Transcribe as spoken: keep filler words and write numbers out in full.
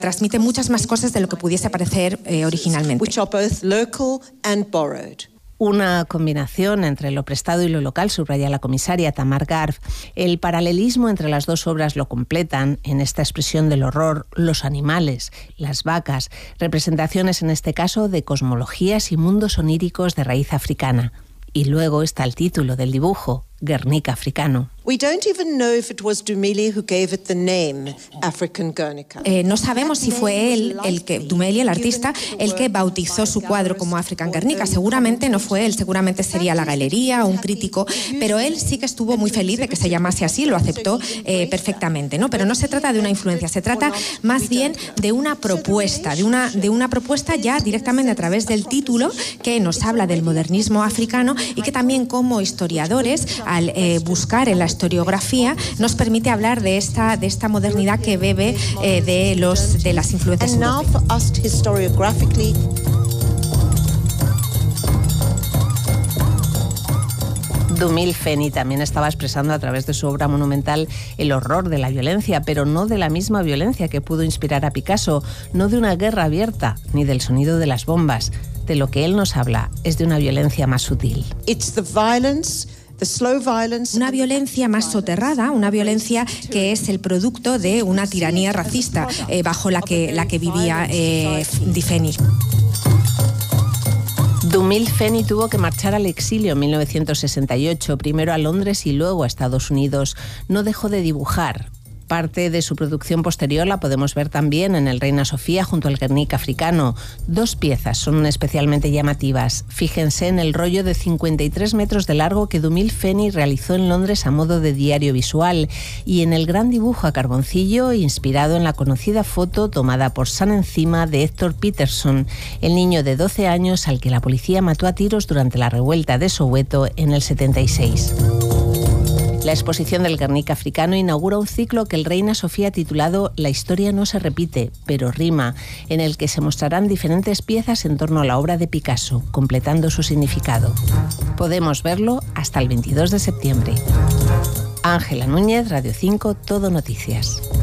Transmite muchas más cosas de lo que pudiese parecer eh, originalmente. Which are both local and borrowed. Una combinación entre lo prestado y lo local, subraya la comisaria Tamar Garf. El paralelismo entre las dos obras lo completan, en esta expresión del horror, los animales, las vacas, representaciones en este caso de cosmologías y mundos oníricos de raíz africana. Y luego está el título del dibujo, Guernica africano. We don't even know if it was Dumeli who gave it the name African Guernica. Eh, no sabemos si fue él, el que, Dumeli, el artista, el que bautizó su cuadro como African Guernica. Seguramente no fue él, seguramente sería la galería o un crítico, pero él sí que estuvo muy feliz de que se llamase así, lo aceptó eh, perfectamente, ¿no? Pero no se trata de una influencia, se trata más bien de una propuesta, de una, de una propuesta ya directamente a través del título que nos habla del modernismo africano y que también como historiadores, al eh, buscar en la historiografía, nos permite hablar de esta, de esta modernidad que bebe eh, de, los, de las influencias europeas. Dumil Feni también estaba expresando a través de su obra monumental el horror de la violencia, pero no de la misma violencia que pudo inspirar a Picasso, no de una guerra abierta, ni del sonido de las bombas. De lo que él nos habla es de una violencia más sutil. It's the violence. Una violencia más soterrada, una violencia que es el producto de una tiranía racista eh, bajo la que, la que vivía eh, Feni. Dumil Feni tuvo que marchar al exilio en mil novecientos sesenta y ocho, primero a Londres y luego a Estados Unidos. No dejó de dibujar. Parte de su producción posterior la podemos ver también en el Reina Sofía junto al Guernica africano. Dos piezas son especialmente llamativas. Fíjense en el rollo de cincuenta y tres metros de largo que Dumil Feni realizó en Londres a modo de diario visual y en el gran dibujo a carboncillo inspirado en la conocida foto tomada por San Encima de Héctor Peterson, el niño de doce años al que la policía mató a tiros durante la revuelta de Soweto en el setenta y seis. La exposición del Guernica africano inaugura un ciclo que el Reina Sofía ha titulado La historia no se repite, pero rima, en el que se mostrarán diferentes piezas en torno a la obra de Picasso, completando su significado. Podemos verlo hasta el veintidós de septiembre. Ángela Núñez, Radio cinco, Todo Noticias.